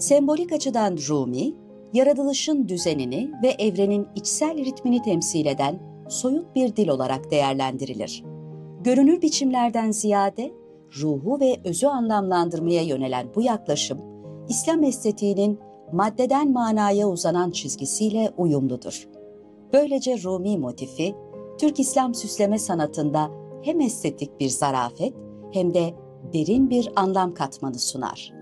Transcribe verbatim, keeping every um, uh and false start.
Sembolik açıdan Rumi, yaratılışın düzenini ve evrenin içsel ritmini temsil eden soyut bir dil olarak değerlendirilir. Görünür biçimlerden ziyade ruhu ve özü anlamlandırmaya yönelen bu yaklaşım, İslam estetiğinin maddeden manaya uzanan çizgisiyle uyumludur. Böylece Rumi motifi, Türk İslam süsleme sanatında hem estetik bir zarafet hem de derin bir anlam katmanı sunar.